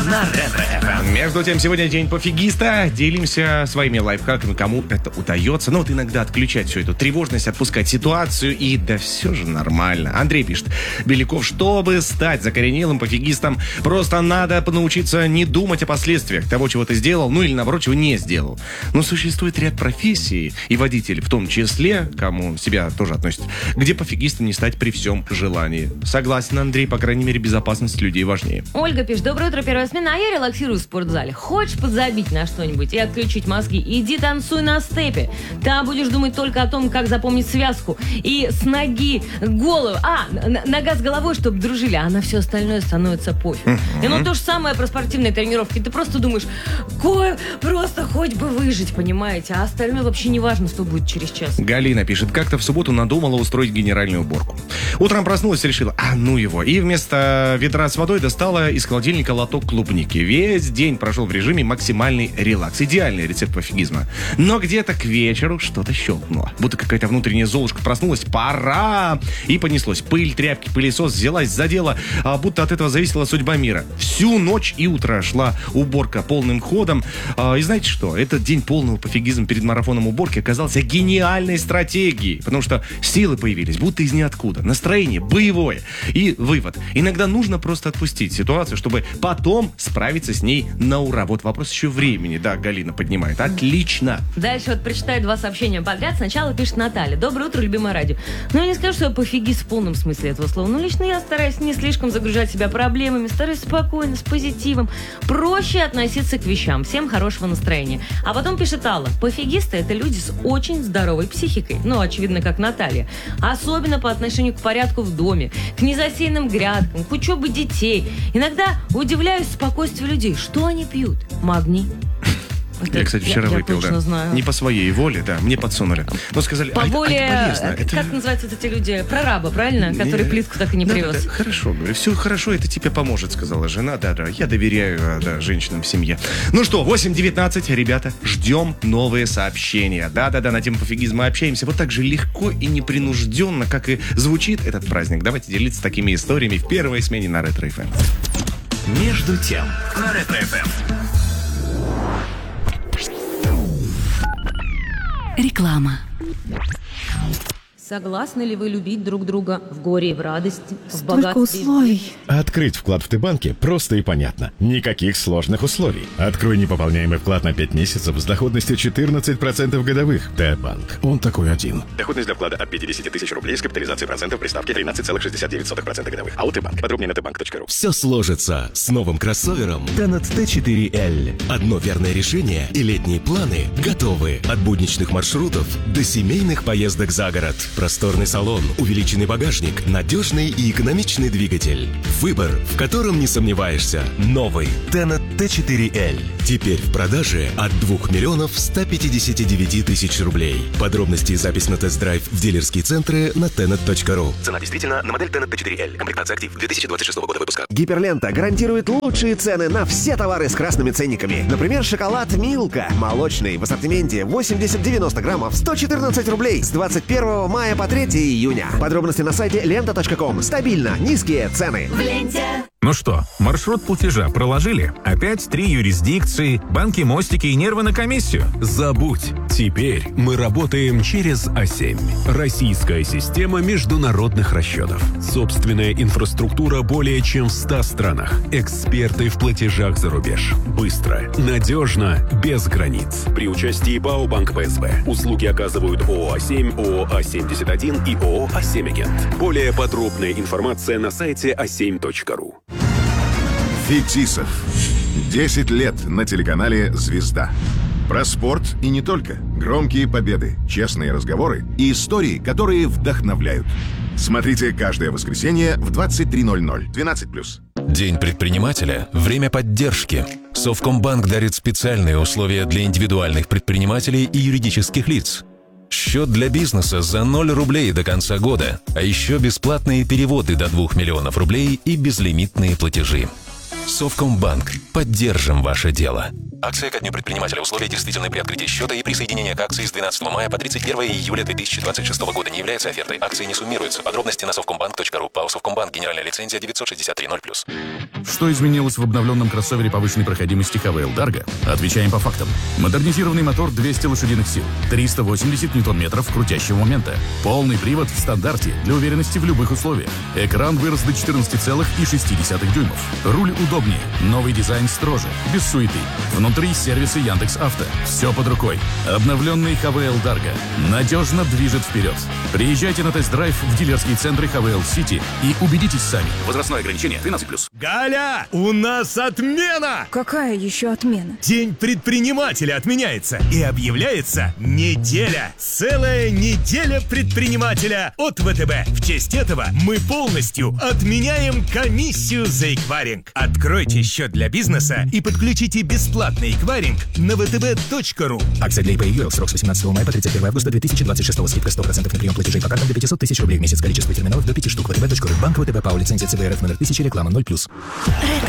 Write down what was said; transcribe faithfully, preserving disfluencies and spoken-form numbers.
на Ретро-эф эм. Между тем, сегодня день пофигиста. Делимся своими лайфхаками, кому это удается. Но вот иногда отключать всю эту тревожность, отпускать ситуацию, и да все же нормально. Андрей пишет: Беляков, чтобы стать закоренелым пофигистом, просто надо научиться не думать о последствиях того, чего ты сделал, ну или наоборот, чего не сделал. Но существует ряд профессий, и водители в том числе, кому себя тоже относят, где пофигистом не стать при всем желании. Согласен, Андрей, по крайней мере, безопасность людей важнее. Ольга пишет: доброе утро, первая смена, а я релаксирую в спортзале. Хочешь подзабить на что-нибудь и отключить мозги? Иди танцуй на степе. Там будешь думать только о том, как запомнить связку. И с ноги голову. А, н- нога с головой, чтобы дружили, а на все остальное становится пофиг. Uh-huh. И ну то же самое про спортивные тренировки. Ты просто думаешь, кое просто хоть бы выжить, понимаете? А остальное вообще не важно, что будет через час. Галина пишет: как-то в субботу надумала устроить генеральную уборку. Утром проснулась и решила, а ну его. И вместо ведра с водой достала из холодильника лоток клубники. Весь день прошел в режиме максимальный релакс. Идеальный рецепт пофигизма. Но где-то к вечеру что-то щелкнуло. Будто какая-то внутренняя золушка проснулась. Пора! И понеслось. Пыль, тряпки, пылесос, взялась за дело, а будто от этого зависела судьба мира. Всю ночь и утро шла уборка полным ходом. А, и знаете что? Этот день полного пофигизма перед марафоном уборки оказался гениальной стратегией. Потому что силы появились будто из ниоткуда. Настроение боевое. И вывод. Иногда нужно просто отпустить ситуацию, чтобы потом справиться с ней на ура. Вот вопрос еще времени. Да, Галина поднимает. Отлично. Дальше вот прочитаю два сообщения подряд. Сначала пишет Наталья: доброе утро, любимое радио. Ну, я не скажу, что я пофигист в полном смысле этого слова. Но лично я стараюсь не слишком загружать себя проблемами, стараюсь спокойно, с позитивом, проще относиться к вещам. Всем хорошего настроения. А потом пишет Алла: пофигисты — это люди с очень здоровой психикой. Ну, очевидно, как Наталья. Особенно по отношению к порядку в доме, к незасеянным грядкам, к учебе детей. Иногда удивляюсь спокойствию людей. Что они пьют? Магний. Это, я, кстати, вчера я, выпил, я да. Знаю. Не по своей воле, да, мне подсунули. Но сказали, по а, воле, а это полезно. Как это... называются вот эти люди? Прораба, правильно? Который не, плитку так и не да, привез. Да, да, хорошо, говорю, все хорошо, это тебе поможет, сказала жена. Да-да, я доверяю да, женщинам в семье. Ну что, восемь девятнадцать, ребята, ждем новые сообщения. Да-да-да, на тему пофигизма общаемся вот так же легко и непринужденно, как и звучит этот праздник. Давайте делиться такими историями в первой смене на Ретро-эф эм. Между тем, на Ретро-эф эм. Реклама. Согласны ли вы любить друг друга в горе и в радости, в Столько богатстве? условий. Открыть вклад в Т-банке просто и понятно. Никаких сложных условий. Открой непополняемый вклад на пять месяцев с доходностью четырнадцать процентов годовых. Т-банк. Он такой один. Доходность для вклада от пятьдесят тысяч рублей с капитализацией процентов при ставке тринадцать целых шестьдесят девять сотых процента годовых. АО Т-банк. Подробнее на тэ банк точка ру. Все сложится с новым кроссовером Tenet тэ четыре эл. Одно верное решение, и летние планы готовы. От будничных маршрутов до семейных поездок за город. Просторный салон, увеличенный багажник, надежный и экономичный двигатель. Выбор, в котором не сомневаешься. Новый Tenet тэ четыре эл. Теперь в продаже от двух миллионов ста пятидесяти девяти тысяч рублей. Подробности и запись на тест-драйв в дилерские центры на tenet точка ру. Цена действительно на модель Tenet тэ четыре эл. Комплектация актив две тысячи двадцать шестого года выпуска. Гиперлента гарантирует лучшие цены на все товары с красными ценниками. Например, шоколад Милка молочный в ассортименте восемьдесят-девяносто граммов сто четырнадцать рублей с двадцать первого мая по третьего июня. Подробности на сайте лента точка ком. Стабильно низкие цены. В ленте. Ну что, маршрут платежа проложили? Опять три юрисдикции, банки, мостики и нервы на комиссию? Забудь. Теперь мы работаем через А семь. Российская система международных расчетов. Собственная инфраструктура более чем в ста странах. Эксперты в платежах за рубеж. Быстро, надежно, без границ. При участии БАО Банк Пэ Эс Бэ. Услуги оказывают ООО А семь, ООО А семьдесят один и ООО А семь Агент. Более подробная информация на сайте а семь точка ру. Фетисов. десять лет на телеканале «Звезда». Про спорт и не только. Громкие победы, честные разговоры и истории, которые вдохновляют. Смотрите каждое воскресенье в двадцать три ноль ноль. двенадцать плюс. День предпринимателя – время поддержки. Совкомбанк дарит специальные условия для индивидуальных предпринимателей и юридических лиц. Счет для бизнеса за ноль рублей до конца года, а еще бесплатные переводы до двух миллионов рублей и безлимитные платежи. Совкомбанк. Поддержим ваше дело. Акция ко Дню предпринимателя. Условия действительны при открытии счета и присоединение к акции с двенадцатого мая по тридцать первое июля две тысячи двадцать шестого года не является офертой. Акции не суммируются. Подробности на совкомбанк точка ру. ПАО «Совкомбанк». Генеральная лицензия девятьсот шестьдесят три ноль плюс. Что изменилось в обновленном кроссовере повышенной проходимости ха вэ эл Dargo? Отвечаем по фактам. Модернизированный мотор двести лошадиных сил, триста восемьдесят ньютон-метров крутящего момента. Полный привод в стандарте для уверенности в любых условиях. Экран вырос до четырнадцати целых шести десятых дюймов. Руль удобнее. Новый дизайн строже. Без суеты. Внутри сервисы Яндекс.Авто. Все под рукой. Обновленный ха вэ эл Dargo надежно движет вперед. Приезжайте на тест-драйв в дилерские центры ха вэ эл Сити и убедитесь сами. Возрастное ограничение тринадцать плюс. Галя, у нас отмена! Какая еще отмена? День предпринимателя отменяется и объявляется неделя. Целая неделя предпринимателя от вэ тэ бэ. В честь этого мы полностью отменяем комиссию за эквайринг. Откройте счет для бизнеса и подключите бесплатный эквайринг на вэ тэ бэ точка ру. Акция для ай пи ю эл. Срок с восемнадцатого мая по тридцать первое августа две тысячи двадцать шестого. Скидка сто процентов на прием платежей по картам до пятисот тысяч рублей в месяц. Количество терминалов до пяти штук. вэ тэ бэ точка ру. Банк вэ тэ бэ ПАО. Лицензия цэ вэ эр эф номер тысяча. Реклама ноль плюс.